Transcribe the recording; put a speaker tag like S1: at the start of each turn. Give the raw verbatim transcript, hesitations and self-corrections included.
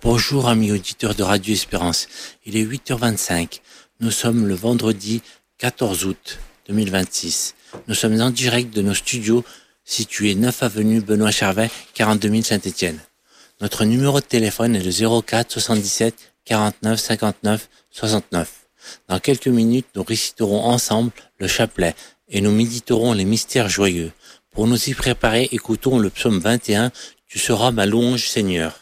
S1: Bonjour amis auditeurs de Radio Espérance, il est huit heures vingt-cinq, nous sommes le vendredi quatorze août deux mille vingt-six. Nous sommes en direct de nos studios situés neuf avenue Benoît Charvet, quarante-deux mille Saint-Étienne. Notre numéro de téléphone est le zéro quatre soixante-dix-sept quarante-neuf cinquante-neuf soixante-neuf. Dans quelques minutes, nous réciterons ensemble le chapelet et nous méditerons les mystères joyeux. Pour nous y préparer, écoutons le psaume vingt et un, Tu seras ma louange Seigneur.